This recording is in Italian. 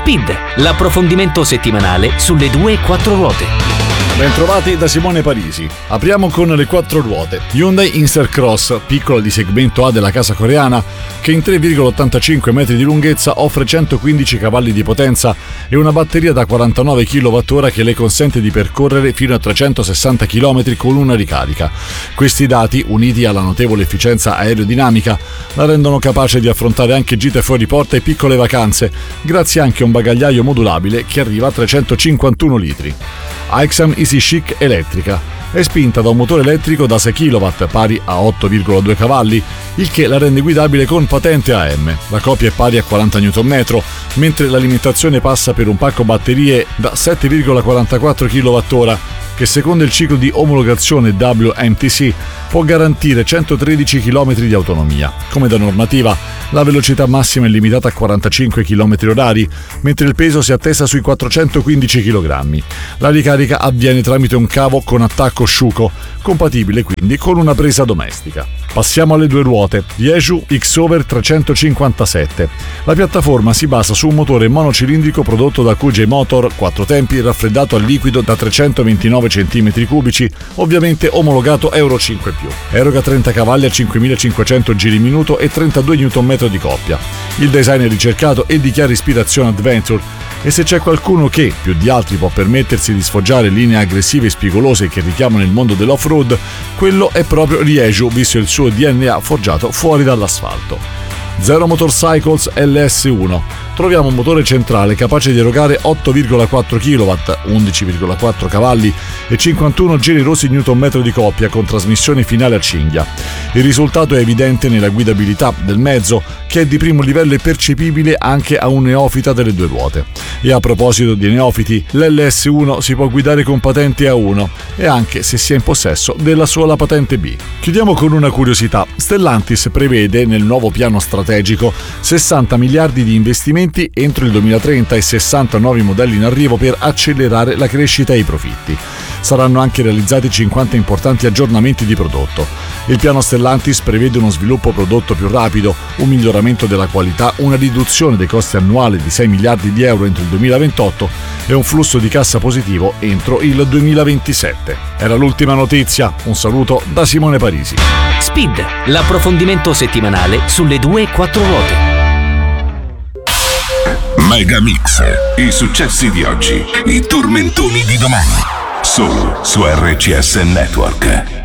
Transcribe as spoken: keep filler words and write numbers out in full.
Speed, l'approfondimento settimanale sulle due e quattro ruote. Bentrovati da Simone Parisi. Apriamo con le quattro ruote. Hyundai Inster Cross, piccola di segmento A della casa coreana, che in tre virgola ottantacinque metri di lunghezza offre centoquindici cavalli di potenza e una batteria da quarantanove chilowattora che le consente di percorrere fino a trecentosessanta chilometri con una ricarica. Questi dati, uniti alla notevole efficienza aerodinamica, la rendono capace di affrontare anche gite fuori porta e piccole vacanze, grazie anche a un bagagliaio modulabile che arriva a trecentocinquantuno litri. Aixam Easy Chic elettrica. È spinta da un motore elettrico da sei chilowatt pari a otto virgola due cavalli, il che la rende guidabile con patente A M. La coppia è pari a quaranta newton metri, mentre l'alimentazione passa per un pacco batterie da sette virgola quarantaquattro chilowattora, che secondo il ciclo di omologazione W M T C può garantire centotredici chilometri di autonomia. Come da normativa, la velocità massima è limitata a quarantacinque chilometri orari, mentre il peso si attesta sui quattrocentoquindici chilogrammi. La ricarica avviene tramite un cavo con attacco Schuko, compatibile quindi con una presa domestica. Passiamo alle due ruote. Jeju X-Over trecentocinquantasette. La piattaforma si basa su un motore monocilindrico prodotto da Q J Motor, quattro tempi, raffreddato a liquido da trecentoventinove centimetri cubici, ovviamente omologato Euro cinque più. Eroga trenta cavalli a cinquemilacinquecento giri minuto e trentadue newton metri di coppia. Il design è ricercato e dichiara ispirazione adventure, e se c'è qualcuno che, più di altri, può permettersi di sfoggiare linee aggressive e spigolose che richiamano il mondo dell'off-road, quello è proprio Jeju, visto il suo D N A forgiato fuori dall'asfalto. Zero Motorcycles L S uno. Troviamo un motore centrale capace di erogare otto virgola quattro chilowatt, undici virgola quattro cavalli e cinquantuno giri rossi newton metro di coppia con trasmissione finale a cinghia. Il risultato è evidente nella guidabilità del mezzo, che è di primo livello e percepibile anche a un neofita delle due ruote. E a proposito di neofiti, l'L S uno si può guidare con patente A uno e anche se si è in possesso della sola patente B. Chiudiamo con una curiosità. Stellantis prevede nel nuovo piano strategico sessanta miliardi di investimenti entro il duemilatrenta e sessanta nuovi modelli in arrivo per accelerare la crescita e i profitti. Saranno anche realizzati cinquanta importanti aggiornamenti di prodotto. Il piano Stellantis prevede uno sviluppo prodotto più rapido, un miglioramento della qualità, una riduzione dei costi annuali di sei miliardi di euro entro il duemilaventotto e un flusso di cassa positivo entro il duemilaventisette. Era l'ultima notizia. Un saluto da Simone Parisi. Speed, l'approfondimento settimanale sulle due e quattro ruote. Megamix, i successi di oggi, i tormentoni di domani, solo su R C S Network.